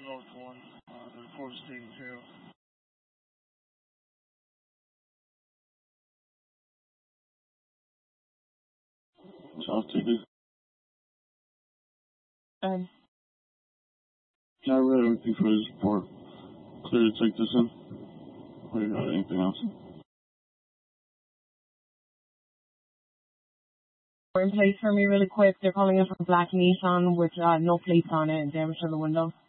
North 1. The report is taken care of. South ticket. I read everything for this report. Clear to take this in. Or you got anything else? In place for me really quick. They're calling in from Black Nissan with no plates on it and damage to the window.